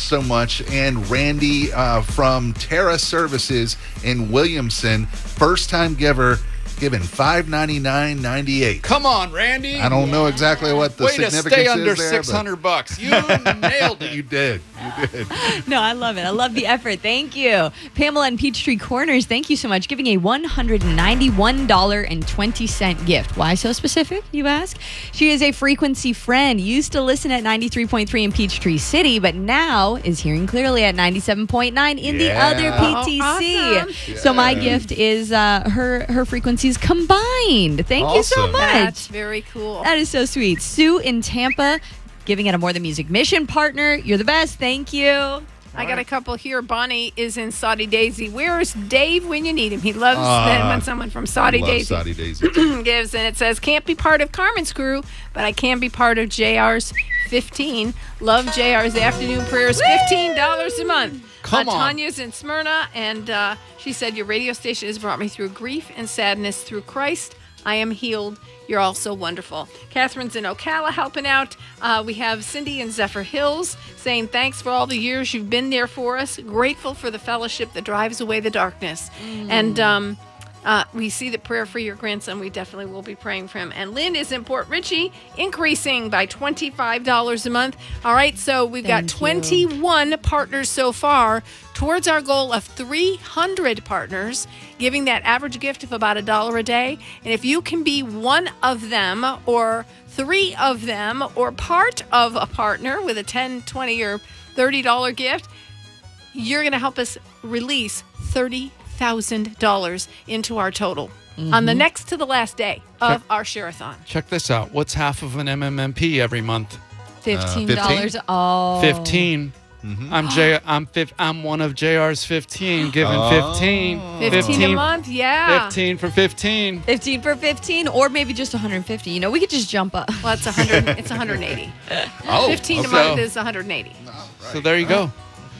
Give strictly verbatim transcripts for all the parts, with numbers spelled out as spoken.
so much. And Randy uh, from Terra Services in Williamson, first-time giver, giving five ninety-nine ninety-eight. Come on, Randy. I don't know exactly what the Way to significance stay is under there, six hundred but bucks. You nailed it. You did. You did. No, I love it. I love the effort. Thank you. Pamela and Peachtree Corners, thank you so much. Giving a one hundred ninety-one dollars and twenty cents gift. Why so specific, you ask? She is a frequency friend. Used to listen at ninety-three point three in Peachtree City, but now is hearing clearly at ninety-seven point nine in Yeah. the other P T C. Oh, awesome. So my Yeah. gift is uh, her, her frequencies combined. Thank you so Awesome. much. That's very cool. That is so sweet. Sue in Tampa, giving it a More Than Music mission partner. You're the best. Thank you. I got a couple here. Bonnie is in Saudi Daisy. Where is Dave when you need him? He loves Ah, that when someone from Saudi Love Daisy Saudi Daisy. gives, and it says, can't be part of Carmen's crew, but I can be part of J R's fifteen. Love J R's afternoon prayers, fifteen dollars a month. Come uh, on. Tanya's in Smyrna, and uh, she said, your radio station has brought me through grief and sadness. Through Christ, I am healed. You're all so wonderful. Catherine's in Ocala helping out. Uh, we have Cindy in Zephyr Hills saying thanks for all the years you've been there for us. Grateful for the fellowship that drives away the darkness. And um, uh, we see the prayer for your grandson. We definitely will be praying for him. And Lynn is in Port Richey, increasing by twenty-five dollars a month. All right, so we've got Thank you. twenty-one partners so far towards our goal of three hundred partners, giving that average gift of about a dollar a day. And if you can be one of them or three of them or part of a partner with a ten, twenty, or thirty dollar gift, you're going to help us release thirty thousand dollars into our total on the next to the last day of our share-a-thon. Check this out. What's half of an M M M P every month? fifteen dollars. fifteen? Oh. fifteen. I'm J. I'm fif- I'm one of J R's fifteen, giving Oh. fifteen. fifteen a month, yeah. fifteen for fifteen. fifteen for fifteen, or maybe just one hundred fifty. You know, we could just jump up. Well, it's one hundred. It's one hundred eighty. Oh, fifteen a okay. month is one hundred eighty. So there you go.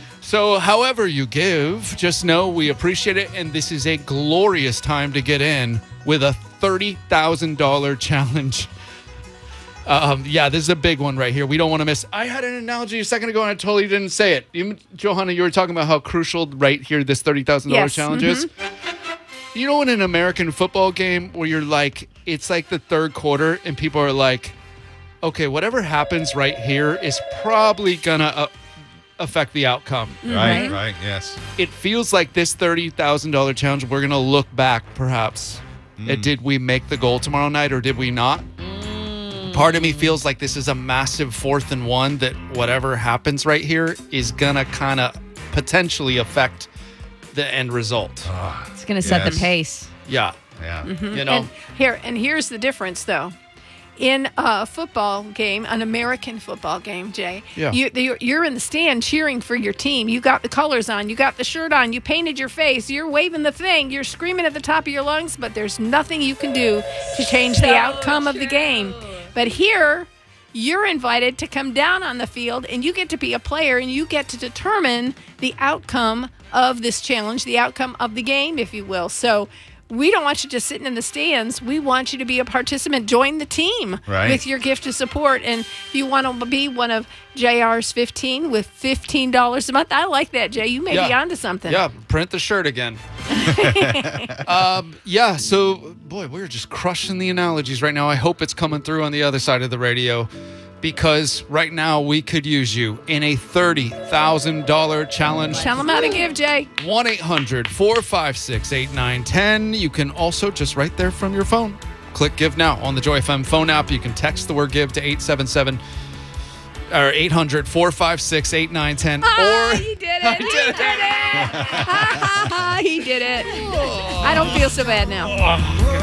So however you give, just know we appreciate it, and this is a glorious time to get in with a thirty thousand dollars challenge. Um, yeah, this is a big one right here. We don't want to miss. I had an analogy a second ago, and I totally didn't say it. You, Johanna, you were talking about how crucial right here this thirty thousand dollars Yes, challenge is. You know, in an American football game where you're like, it's like the third quarter, and people are like, okay, whatever happens right here is probably going to uh, affect the outcome. Right, Right. right, yes. It feels like this thirty thousand dollars challenge, we're going to look back perhaps at did we make the goal tomorrow night or did we not? Part of me feels like this is a massive fourth and one that whatever happens right here is going to kind of potentially affect the end result. It's going to set Yes. the pace. Yeah. Yeah. You know, And here and here's the difference, though. In a football game, an American football game, Jay, Yeah. you, you're you're in the stand cheering for your team. You got the colors on, you got the shirt on, you painted your face, you're waving the thing, you're screaming at the top of your lungs, but there's nothing you can do to change the outcome of the game. But here, you're invited to come down on the field and you get to be a player and you get to determine the outcome of this challenge, the outcome of the game, if you will. So we don't want you just sitting in the stands. We want you to be a participant. Join the team Right. with your gift of support. And if you want to be one of J R's fifteen with fifteen dollars a month, I like that, Jay. You may be Yeah. onto something. yeah, print the shirt again. um, yeah, so, boy, we're just crushing the analogies right now. I hope it's coming through on the other side of the radio because right now we could use you in a thirty thousand dollars challenge. Tell them how to give, Jay. one eight hundred four five six eight nine one zero. You can also just right there from your phone, click Give Now on the Joy F M phone app. You can text the word Give to eight seven seven or eight hundred four five six eight nine one zero. Ah, Or he did it. He did it. Ha, ha, ha, he did it. I don't feel so bad now.